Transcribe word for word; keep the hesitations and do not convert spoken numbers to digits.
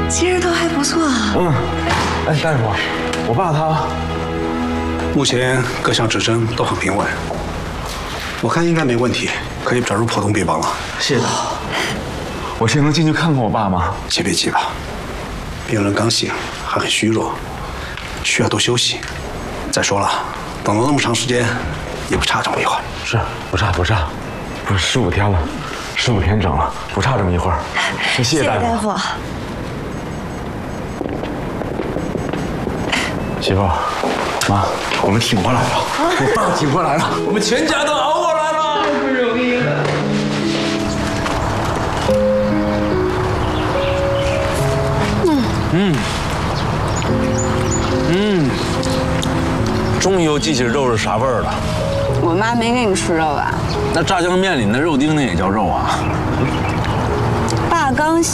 其实都还不错啊。 嗯，哎，大夫，我爸他目前各项指征都很平稳，我看应该没问题，可以转入普通病房了。 谢谢大夫。我现在能进去看看我爸吗？ 先别急吧，病人刚醒，还很虚弱，需要多休息。再说了，等了那么长时间，也不差这么一会儿。 是，不差不差，不是十五天了，十五天整了，不差这么一会儿。谢谢大夫。 大夫。 媳妇，妈，我们挺过来了，我爸挺过来了，我们全家都熬过来了，太不容易了。 嗯嗯，终于又记起肉是啥味儿了。 我妈没给你吃肉吧？ 那炸酱面里那肉丁那也叫肉啊？ 爸刚